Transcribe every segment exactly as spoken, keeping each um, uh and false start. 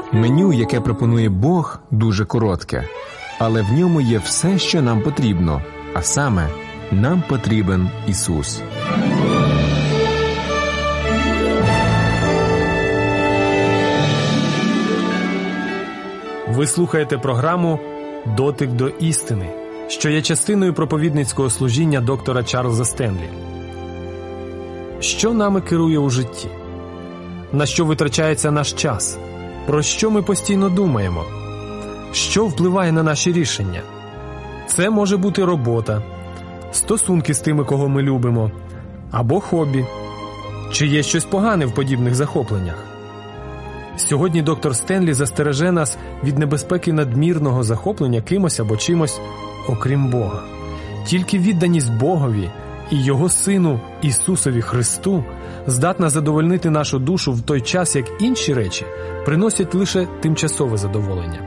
Меню, яке пропонує Бог, дуже коротке, але в ньому є все, що нам потрібно, а саме, нам потрібен Ісус. Ви слухаєте програму «Дотик до істини», що є частиною проповідницького служіння доктора Чарльза Стенлі. Що нами керує у житті? На що витрачається наш час? Про що ми постійно думаємо? Що впливає на наші рішення? Це може бути робота, стосунки з тими, кого ми любимо, або хобі. Чи є щось погане в подібних захопленнях? Сьогодні доктор Стенлі застереже нас від небезпеки надмірного захоплення кимось або чимось, окрім Бога. Тільки відданість Богові і Його Сину Ісусові Христу здатна задовольнити нашу душу в той час, як інші речі приносять лише тимчасове задоволення.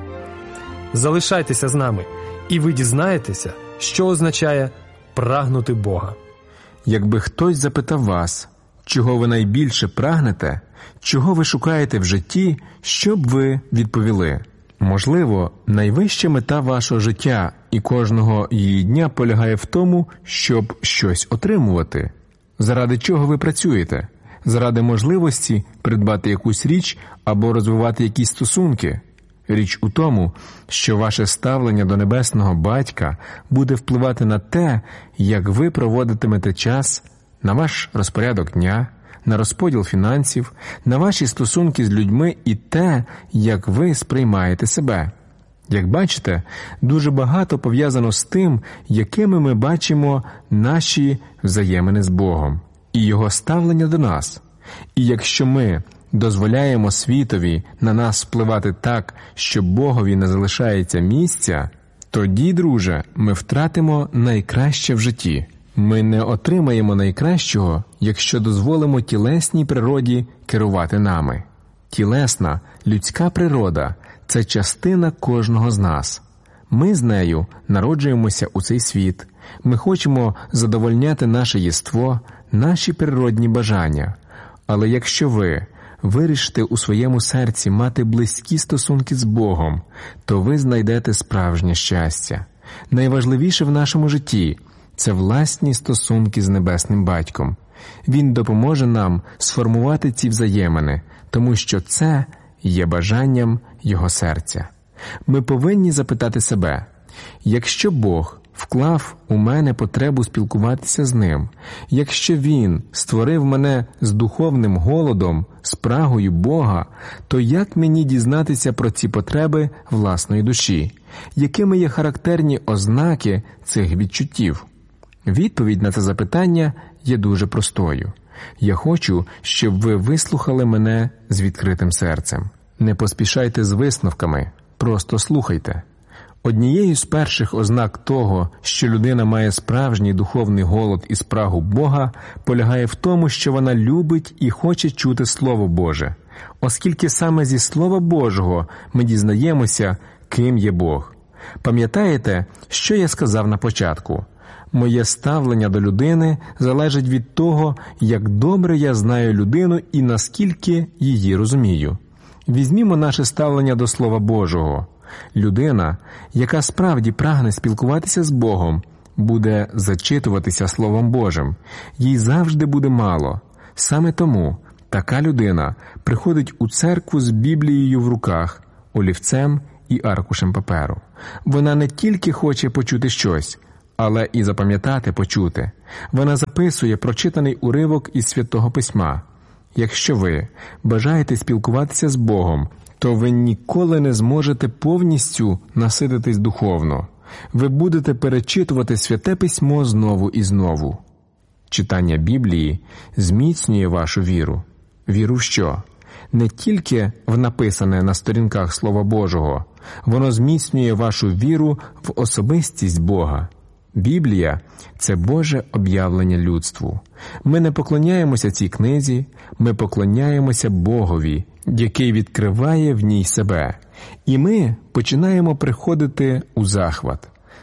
Залишайтеся з нами, і ви дізнаєтеся, що означає прагнути Бога. Якби хтось запитав вас, чого ви найбільше прагнете, чого ви шукаєте в житті, що б ви відповіли? Можливо, найвища мета вашого життя і кожного її дня полягає в тому, щоб щось отримувати. Заради чого ви працюєте? Заради можливості придбати якусь річ або розвивати якісь стосунки? Річ у тому, що ваше ставлення до Небесного Батька буде впливати на те, як ви проводитимете час, на ваш розпорядок дня, на розподіл фінансів, на ваші стосунки з людьми і те, як ви сприймаєте себе. Як бачите, дуже багато пов'язано з тим, якими ми бачимо наші взаємини з Богом і Його ставлення до нас. І якщо ми дозволяємо світові на нас впливати так, що Богові не залишається місця, тоді, друже, ми втратимо найкраще в житті. Ми не отримаємо найкращого, якщо дозволимо тілесній природі керувати нами. Тілесна, людська природа – це частина кожного з нас. Ми з нею народжуємося у цей світ. Ми хочемо задовольняти наше єство, наші природні бажання. Але якщо ви вирішите у своєму серці мати близькі стосунки з Богом, то ви знайдете справжнє щастя. Найважливіше в нашому житті – це власні стосунки з Небесним Батьком. Він допоможе нам сформувати ці взаємини, тому що це є бажанням Його серця. Ми повинні запитати себе, якщо Бог вклав у мене потребу спілкуватися з Ним, якщо Він створив мене з духовним голодом, спрагою Бога, то як мені дізнатися про ці потреби власної душі? Якими є характерні ознаки цих відчуттів? Відповідь на це запитання є дуже простою. Я хочу, щоб ви вислухали мене з відкритим серцем. Не поспішайте з висновками, просто слухайте. Однією з перших ознак того, що людина має справжній духовний голод і спрагу Бога, полягає в тому, що вона любить і хоче чути Слово Боже, оскільки саме зі Слова Божого ми дізнаємося, ким є Бог. Пам'ятаєте, що я сказав на початку? Моє ставлення до людини залежить від того, як добре я знаю людину і наскільки її розумію. Візьмімо наше ставлення до Слова Божого. Людина, яка справді прагне спілкуватися з Богом, буде зачитуватися Словом Божим. Їй завжди буде мало. Саме тому така людина приходить у церкву з Біблією в руках, олівцем і аркушем паперу. Вона не тільки хоче почути щось, але і запам'ятати почуте. Вона записує прочитаний уривок із Святого Письма. Якщо ви бажаєте спілкуватися з Богом, то ви ніколи не зможете повністю насититись духовно. Ви будете перечитувати Святе Письмо знову і знову. Читання Біблії зміцнює вашу віру. Віру в що? Не тільки в написане на сторінках Слова Божого. Воно зміцнює вашу віру в особистість Бога. Біблія – це Боже об'явлення людству. Ми не поклоняємося цій книзі, ми поклоняємося Богові, який відкриває в ній себе. І ми починаємо приходити у захват.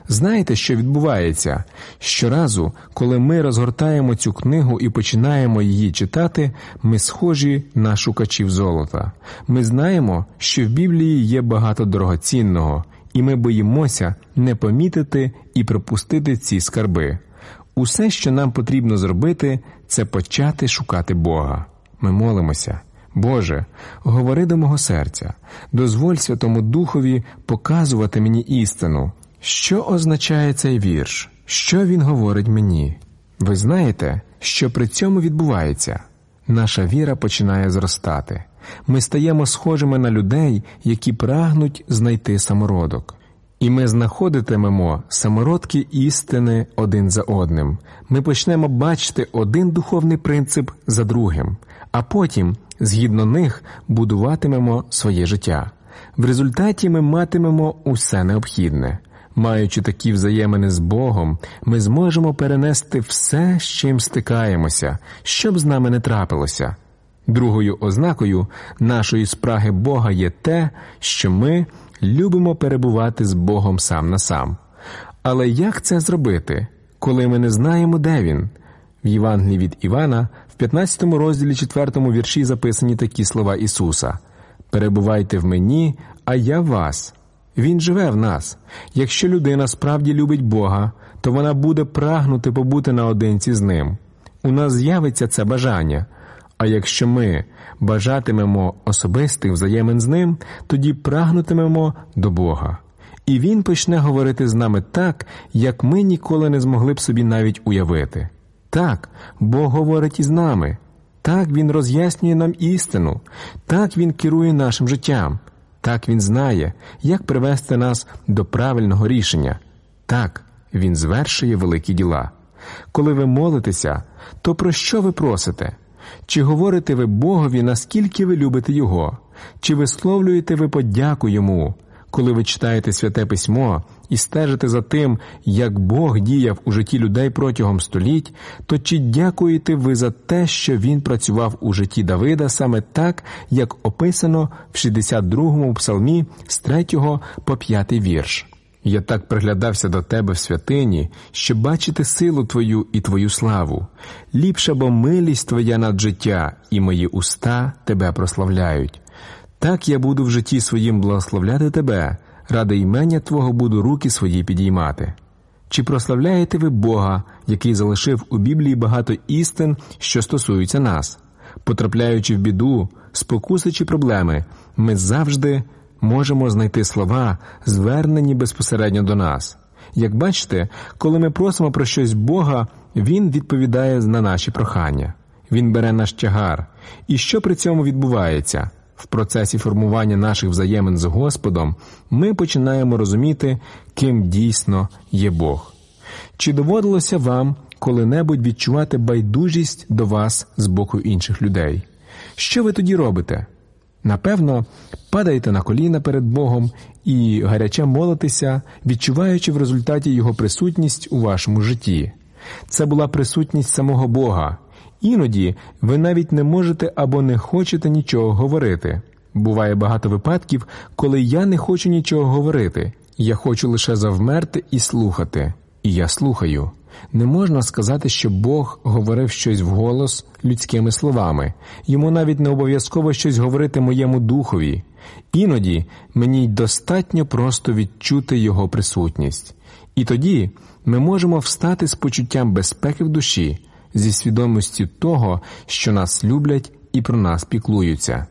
Знаєте, що відбувається? Щоразу, коли ми розгортаємо цю книгу і починаємо її читати, ми схожі на шукачів золота. Ми знаємо, що в Біблії є багато дорогоцінного, і ми боїмося не помітити і пропустити ці скарби. Усе, що нам потрібно зробити, це почати шукати Бога. Ми молимося: Боже, говори до мого серця, дозволь Святому Духові показувати мені істину. Що означає цей вірш? Що він говорить мені? Ви знаєте, що при цьому відбувається? Наша віра починає зростати. Ми стаємо схожими на людей, які прагнуть знайти самородок. І ми знаходитимемо самородки істини один за одним. Ми почнемо бачити один духовний принцип за другим, а потім, згідно них, будуватимемо своє життя. В результаті ми матимемо усе необхідне. Маючи такі взаємини з Богом, ми зможемо перенести все, з чим стикаємося, що б з нами не трапилося. Другою ознакою нашої спраги Бога є те, що ми любимо перебувати з Богом сам на сам. Але як це зробити, коли ми не знаємо, де Він? В Євангелії від Івана, в п'ятнадцятому розділі четвертому вірші записані такі слова Ісуса: «Перебувайте в мені, а я в вас». Він живе в нас. Якщо людина справді любить Бога, то вона буде прагнути побути наодинці з Ним. У нас з'явиться це бажання. А якщо ми бажатимемо особистих взаємин з Ним, тоді прагнутимемо до Бога. І Він почне говорити з нами так, як ми ніколи не змогли б собі навіть уявити. Так, Бог говорить із нами. Так, Він роз'яснює нам істину. Так, Він керує нашим життям. Так, Він знає, як привести нас до правильного рішення. Так, Він звершує великі діла. Коли ви молитеся, то про що ви просите? Чи говорите ви Богові, наскільки ви любите Його? Чи висловлюєте ви подяку Йому? Коли ви читаєте Святе Письмо і стежите за тим, як Бог діяв у житті людей протягом століть, то чи дякуєте ви за те, що Він працював у житті Давида саме так, як описано в шістдесят другому псалмі з третього по п'ятий вірш? «Я так приглядався до Тебе в святині, щоб бачити силу Твою і Твою славу. Ліпша бо милість Твоя над життя, і мої уста Тебе прославляють. Так я буду в житті своїм благословляти Тебе, ради імення Твого буду руки свої підіймати». Чи прославляєте ви Бога, який залишив у Біблії багато істин, що стосуються нас? Потрапляючи в біду, спокуси чи проблеми, ми завжди можемо знайти слова, звернені безпосередньо до нас. Як бачите, коли ми просимо про щось Бога, Він відповідає на наші прохання. Він бере наш тягар. І що при цьому відбувається? В процесі формування наших взаємин з Господом ми починаємо розуміти, ким дійсно є Бог. Чи доводилося вам коли-небудь відчувати байдужість до вас з боку інших людей? Що ви тоді робите? Напевно, падаєте на коліна перед Богом і гаряче молитеся, відчуваючи в результаті Його присутність у вашому житті. Це була присутність самого Бога. Іноді ви навіть не можете або не хочете нічого говорити. Буває багато випадків, коли я не хочу нічого говорити. Я хочу лише завмерти і слухати. І я слухаю. Не можна сказати, що Бог говорив щось вголос людськими словами. Йому навіть не обов'язково щось говорити моєму духові. Іноді мені достатньо просто відчути Його присутність. І тоді ми можемо встати з почуттям безпеки в душі, зі свідомістю того, що нас люблять і про нас піклуються.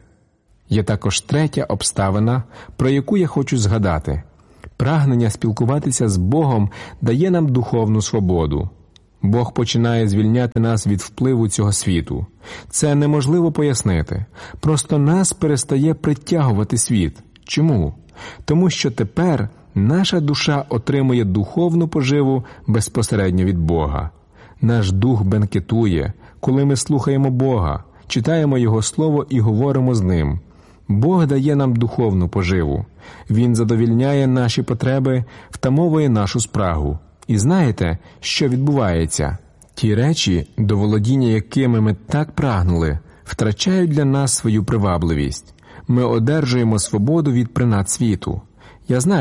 Є також третя обставина, про яку я хочу згадати. Прагнення спілкуватися з Богом дає нам духовну свободу. Бог починає звільняти нас від впливу цього світу. Це неможливо пояснити. Просто нас перестає притягувати світ. Чому? Тому що тепер наша душа отримує духовну поживу безпосередньо від Бога. Наш дух бенкетує, коли ми слухаємо Бога, читаємо Його Слово і говоримо з Ним. Бог дає нам духовну поживу. Він задовільняє наші потреби, втамовує нашу спрагу. І знаєте, що відбувається? Ті речі, до володіння якими ми так прагнули, втрачають для нас свою привабливість. Ми одержуємо свободу від принад світу. Я знаю,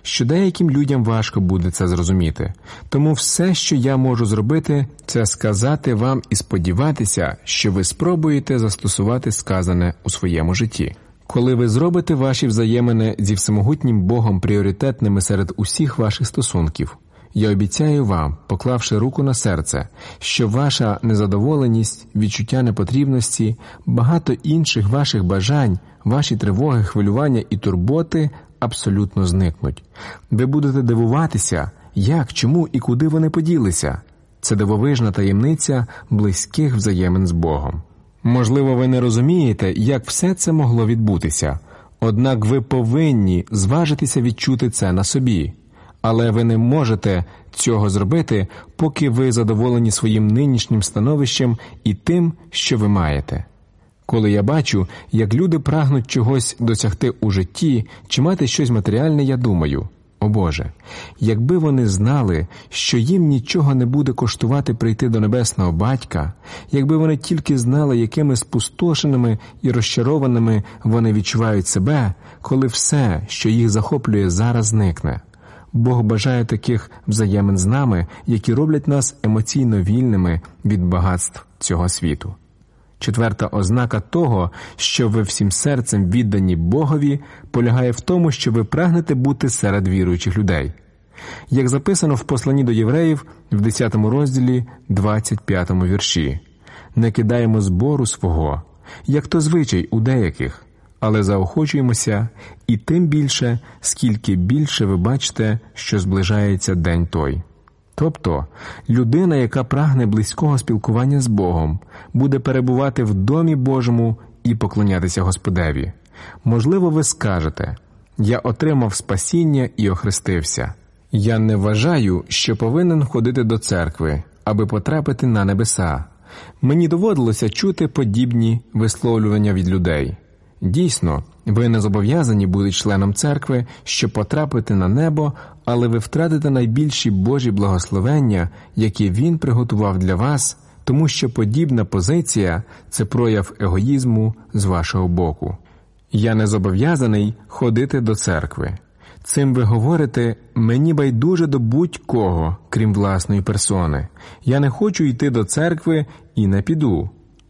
що деяким людям важко буде це зрозуміти. Тому все, що я можу зробити, це сказати вам і сподіватися, що ви спробуєте застосувати сказане у своєму житті. Коли ви зробите ваші взаємини зі всемогутнім Богом пріоритетними серед усіх ваших стосунків, я обіцяю вам, поклавши руку на серце, що ваша незадоволеність, відчуття непотрібності, багато інших ваших бажань, ваші тривоги, хвилювання і турботи абсолютно зникнуть. Ви будете дивуватися, як, чому і куди вони поділися. Це дивовижна таємниця близьких взаємин з Богом. Можливо, ви не розумієте, як все це могло відбутися, однак ви повинні зважитися відчути це на собі. Але ви не можете цього зробити, поки ви задоволені своїм нинішнім становищем і тим, що ви маєте. Коли я бачу, як люди прагнуть чогось досягти у житті чи мати щось матеріальне, я думаю: о Боже, якби вони знали, що їм нічого не буде коштувати прийти до Небесного Батька, якби вони тільки знали, якими спустошеними і розчарованими вони відчувають себе, коли все, що їх захоплює, зараз зникне. Бог бажає таких взаємин з нами, які роблять нас емоційно вільними від багатств цього світу. Четверта ознака того, що ви всім серцем віддані Богові, полягає в тому, що ви прагнете бути серед віруючих людей. Як записано в посланні до євреїв в десятому розділі, двадцять п'ятому вірші: «Не кидаємо збору свого, як то звичай у деяких, але заохочуємося, і тим більше, скільки більше ви бачите, що зближається день той». Тобто, людина, яка прагне близького спілкування з Богом, буде перебувати в домі Божому і поклонятися Господеві. Можливо, ви скажете: «Я отримав спасіння і охрестився. Я не вважаю, що повинен ходити до церкви, аби потрапити на небеса». Мені доводилося чути подібні висловлювання від людей. Дійсно, ви не зобов'язані бути членом церкви, щоб потрапити на небо, але ви втратите найбільші Божі благословення, які Він приготував для вас, тому що подібна позиція – це прояв егоїзму з вашого боку. «Я не зобов'язаний ходити до церкви». Цим ви говорите: «Мені байдуже до будь-кого, крім власної персони. Я не хочу йти до церкви і не піду».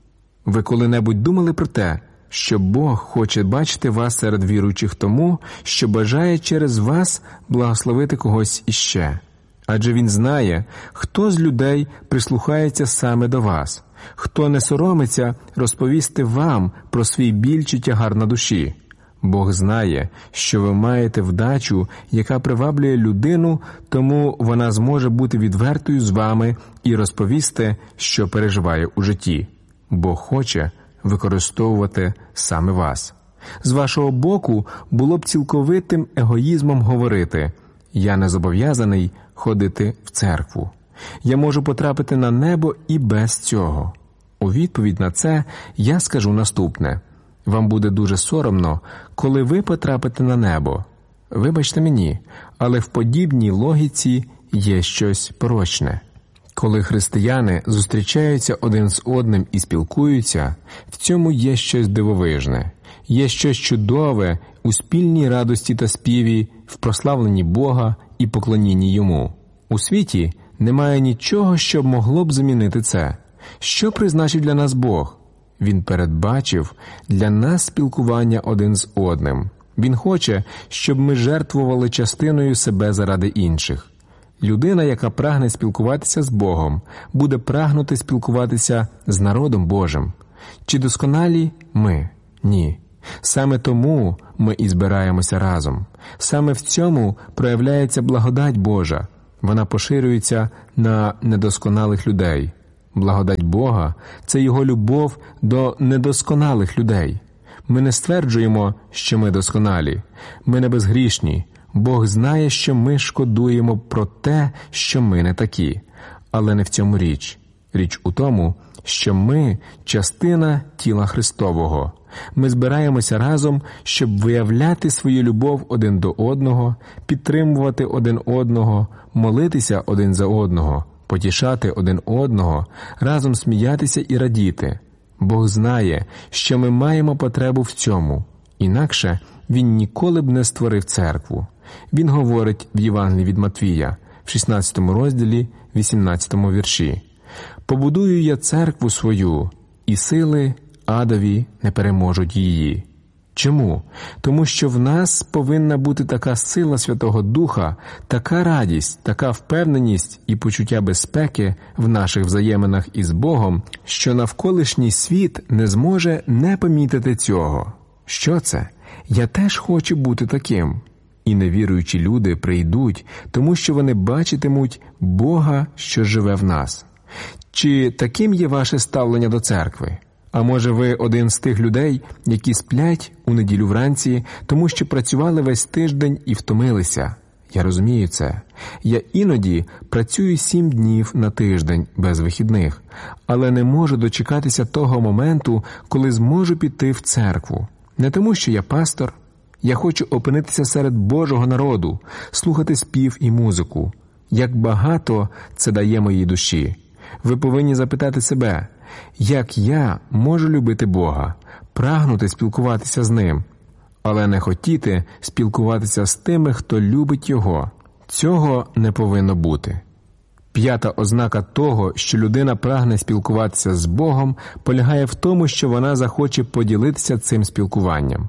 Ви коли-небудь думали про те, що Бог хоче бачити вас серед віруючих тому, що бажає через вас благословити когось іще? Адже Він знає, хто з людей прислухається саме до вас, хто не соромиться розповісти вам про свій біль чи тягар на душі. Бог знає, що ви маєте вдачу, яка приваблює людину, тому вона зможе бути відвертою з вами і розповісти, що переживає у житті. Бог хоче використовувати саме вас. З вашого боку було б цілковитим егоїзмом говорити: «Я не зобов'язаний ходити в церкву. Я можу потрапити на небо і без цього». У відповідь на це я скажу наступне: вам буде дуже соромно, коли ви потрапите на небо. Вибачте мені, але в подібній логіці є щось порочне. Коли християни зустрічаються один з одним і спілкуються, в цьому є щось дивовижне, є щось чудове у спільній радості та співі, в прославленні Бога і поклонінні Йому. У світі немає нічого, що могло б замінити це. Що призначив для нас Бог? Він передбачив для нас спілкування один з одним. Він хоче, щоб ми жертвували частиною себе заради інших. Людина, яка прагне спілкуватися з Богом, буде прагнути спілкуватися з народом Божим. Чи досконалі ми? Ні. Саме тому ми і збираємося разом. Саме в цьому проявляється благодать Божа. Вона поширюється на недосконалих людей. Благодать Бога – це Його любов до недосконалих людей. Ми не стверджуємо, що ми досконалі. Ми не безгрішні. Бог знає, що ми шкодуємо про те, що ми не такі. Але не в цьому річ. Річ у тому, що ми – частина тіла Христового. Ми збираємося разом, щоб виявляти свою любов один до одного, підтримувати один одного, молитися один за одного, потішати один одного, разом сміятися і радіти. Бог знає, що ми маємо потребу в цьому. Інакше Він ніколи б не створив церкву. він говорить в Євангелії від Матвія, в шістнадцятому розділі, вісімнадцятому вірші: «Побудую я церкву свою, і сили адові не переможуть її». Чому? Тому що в нас повинна бути така сила Святого Духа, така радість, така впевненість і почуття безпеки в наших взаєминах із Богом, що навколишній світ не зможе не помітити цього. Що це? Я теж хочу бути таким. І невіруючі люди прийдуть, тому що вони бачитимуть Бога, що живе в нас. Чи таким є ваше ставлення до церкви? А може ви один з тих людей, які сплять у неділю вранці, тому що працювали весь тиждень і втомилися? Я розумію це. Я іноді працюю сім днів на тиждень без вихідних, але не можу дочекатися того моменту, коли зможу піти в церкву. Не тому, що я пастор. Я хочу опинитися серед Божого народу, слухати спів і музику. Як багато це дає моїй душі. Ви повинні запитати себе, як я можу любити Бога, прагнути спілкуватися з Ним, але не хотіти спілкуватися з тими, хто любить Його. Цього не повинно бути. П'ята ознака того, що людина прагне спілкуватися з Богом, полягає в тому, що вона захоче поділитися цим спілкуванням.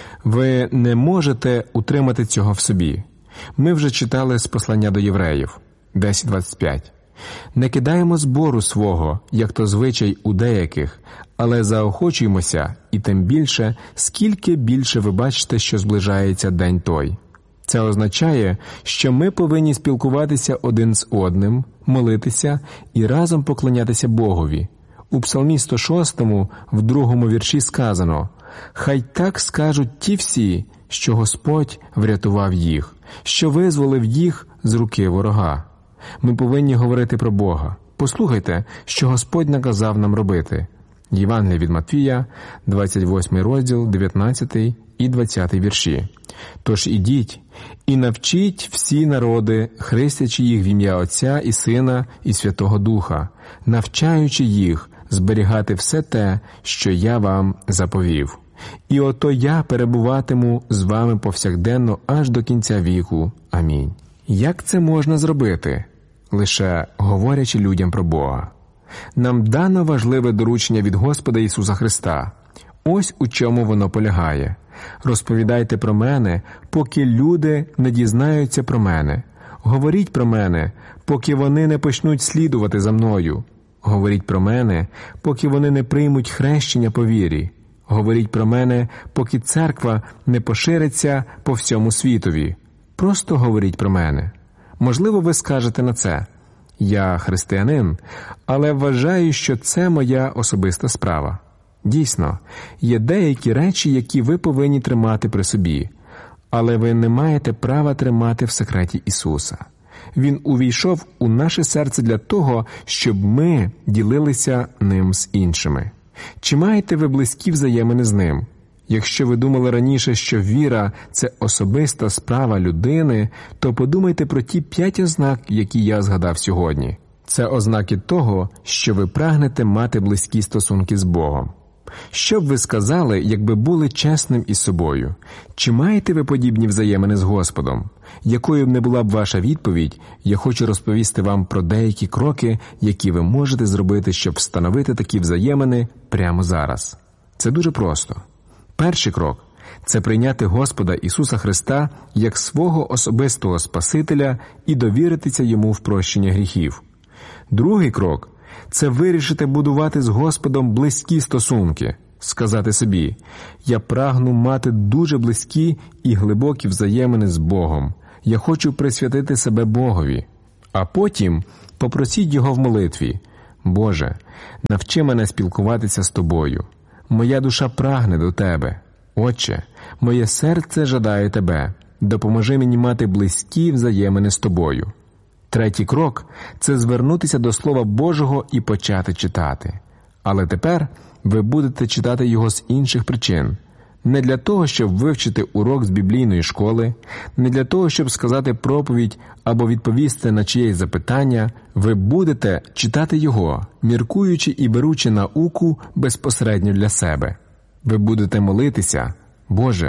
Ви не можете утримати цього в собі. Ми вже читали з послання до євреїв десять двадцять п'ять. «Не кидаємо збору свого, як то звичай у деяких, але заохочуємося, і тим більше, скільки більше ви бачите, що зближається день той». Це означає, що ми повинні спілкуватися один з одним, молитися і разом поклонятися Богові. У Псалмі сто шостому, в другому вірші сказано: «Хай так скажуть ті всі, що Господь врятував їх, що визволив їх з руки ворога». Ми повинні говорити про Бога. Послухайте, що Господь наказав нам робити. Євангеліє від Матвія, двадцять восьмий розділ, дев'ятнадцятий і двадцятий вірші. «Тож ідіть і навчіть всі народи, хрестячи їх в ім'я Отця і Сина і Святого Духа, навчаючи їх зберігати все те, що я вам заповів. І ото я перебуватиму з вами повсякденно аж до кінця віку. Амінь». Як це можна зробити? Лише говорячи людям про Бога. Нам дано важливе доручення від Господа Ісуса Христа. Ось у чому воно полягає. Розповідайте про мене, поки люди не дізнаються про мене. Говоріть про мене, поки вони не почнуть слідувати за мною. Говоріть про мене, поки вони не приймуть хрещення по вірі. Говоріть про мене, поки церква не пошириться по всьому світові. Просто говоріть про мене. Можливо, ви скажете на це: «Я християнин, але вважаю, що це моя особиста справа». Дійсно, є деякі речі, які ви повинні тримати при собі, але ви не маєте права тримати в секреті Ісуса. Він увійшов у наше серце для того, щоб ми ділилися ним з іншими. Чи маєте ви близькі взаємини з ним? Якщо ви думали раніше, що віра – це особиста справа людини, то подумайте про ті п'ять ознак, які я згадав сьогодні. Це ознаки того, що ви прагнете мати близькі стосунки з Богом. Що б ви сказали, якби були чесним із собою? Чи маєте ви подібні взаємини з Господом? Якою б не була б ваша відповідь, я хочу розповісти вам про деякі кроки, які ви можете зробити, щоб встановити такі взаємини прямо зараз. Це дуже просто. Перший крок – це прийняти Господа Ісуса Христа як свого особистого Спасителя і довіритися Йому в прощення гріхів. Другий крок – це вирішити будувати з Господом близькі стосунки, сказати собі: «Я прагну мати дуже близькі і глибокі взаємини з Богом. Я хочу присвятити себе Богові». А потім попросіть Його в молитві: «Боже, навчи мене спілкуватися з Тобою. Моя душа прагне до Тебе. Отче, моє серце жадає Тебе. Допоможи мені мати близькі взаємини з Тобою». Третій крок – це звернутися до Слова Божого і почати читати. Але тепер ви будете читати його з інших причин. Не для того, щоб вивчити урок з біблійної школи, не для того, щоб сказати проповідь або відповісти на чиєсь запитання. Ви будете читати його, міркуючи і беручи науку безпосередньо для себе. Ви будете молитися: «Боже,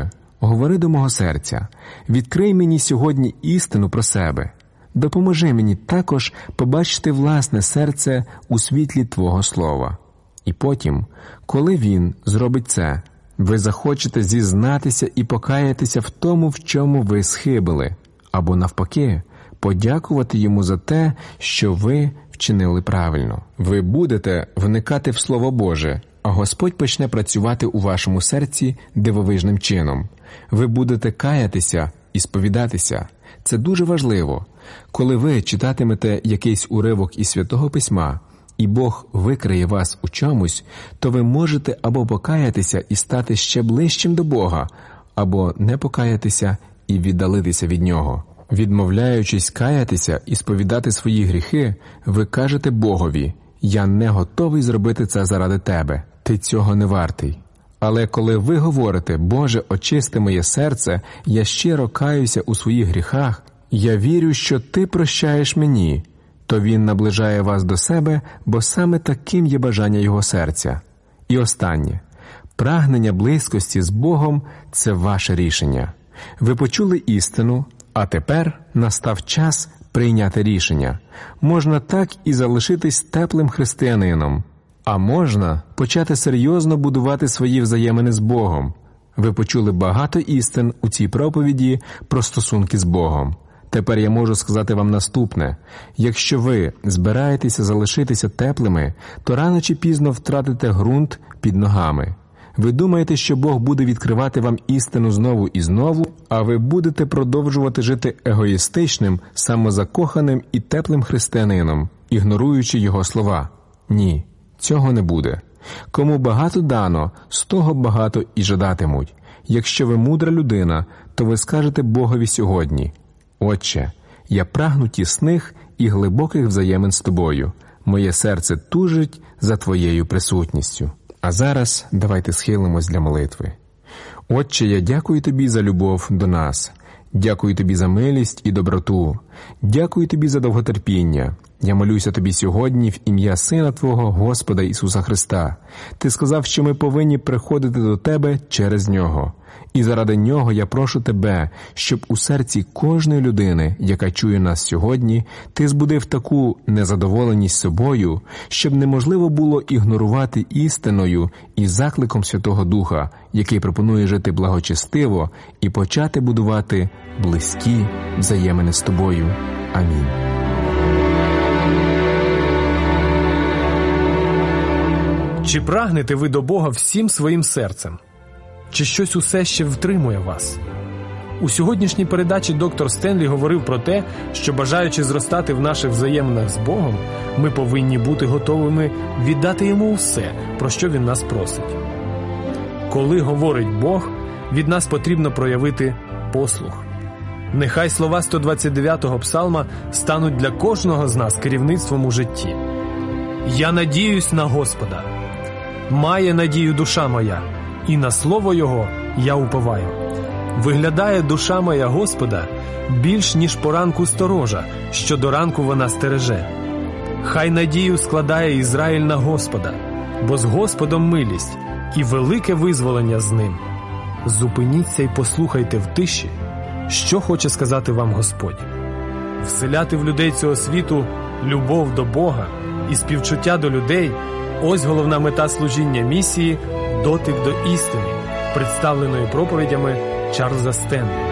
говори до мого серця, відкрий мені сьогодні істину про себе. Допоможи мені також побачити власне серце у світлі Твого Слова. І потім, коли Він зробить це, ви захочете зізнатися і покаятися в тому, в чому ви схибили, або навпаки, подякувати Йому за те, що ви вчинили правильно. Ви будете вникати в Слово Боже, а Господь почне працювати у вашому серці дивовижним чином. Ви будете каятися і сповідатися. Це дуже важливо. Коли ви читатимете якийсь уривок із Святого Письма, і Бог викриє вас у чомусь, то ви можете або покаятися і стати ще ближчим до Бога, або не покаятися і віддалитися від Нього. Відмовляючись каятися і сповідати свої гріхи, ви кажете Богові: «Я не готовий зробити це заради Тебе, Ти цього не вартий». Але коли ви говорите: «Боже, очисти моє серце, я щиро каюся у своїх гріхах, я вірю, що Ти прощаєш мені», то Він наближає вас до себе, бо саме таким є бажання Його серця. І останнє. Прагнення близькості з Богом – це ваше рішення. Ви почули істину, а тепер настав час прийняти рішення. Можна так і залишитись теплим християнином, а можна почати серйозно будувати свої взаємини з Богом. Ви почули багато істин у цій проповіді про стосунки з Богом. Тепер я можу сказати вам наступне. Якщо ви збираєтеся залишитися теплими, то рано чи пізно втратите ґрунт під ногами. Ви думаєте, що Бог буде відкривати вам істину знову і знову, а ви будете продовжувати жити егоїстичним, самозакоханим і теплим християнином, ігноруючи Його слова. Ні, цього не буде. Кому багато дано, з того багато і жадатимуть. Якщо ви мудра людина, то ви скажете Богові сьогодні: «Отче, я прагну тісних і глибоких взаємин з Тобою. Моє серце тужить за Твоєю присутністю». А зараз давайте схилимось для молитви. Отче, я дякую Тобі за любов до нас. Дякую Тобі за милість і доброту. Дякую Тобі за довготерпіння. Я молюся Тобі сьогодні в ім'я Сина Твого, Господа Ісуса Христа. Ти сказав, що ми повинні приходити до Тебе через Нього. І заради Нього я прошу Тебе, щоб у серці кожної людини, яка чує нас сьогодні, Ти збудив таку незадоволеність собою, щоб неможливо було ігнорувати істиною і закликом Святого Духа, який пропонує жити благочестиво і почати будувати близькі взаємини з Тобою. Амінь. Чи прагнете ви до Бога всім своїм серцем? Чи щось усе ще втримує вас? У сьогоднішній передачі доктор Стенлі говорив про те, що, бажаючи зростати в наших взаєминах з Богом, ми повинні бути готовими віддати Йому все, про що Він нас просить. Коли говорить Бог, від нас потрібно проявити послух. Нехай слова сто двадцять дев'ятого псалма стануть для кожного з нас керівництвом у житті. «Я надіюсь на Господа. Має надію душа моя, і на слово Його я уповаю. Виглядає душа моя Господа більш, ніж поранку сторожа, що до ранку вона стереже. Хай надію складає Ізраїль на Господа, бо з Господом милість і велике визволення з ним. Зупиніться і послухайте в тиші, що хоче сказати вам Господь. Вселяти в людей цього світу любов до Бога і співчуття до людей – ось головна мета служіння місії «Дотик до істини», представленої проповідями Чарльза Стенлі.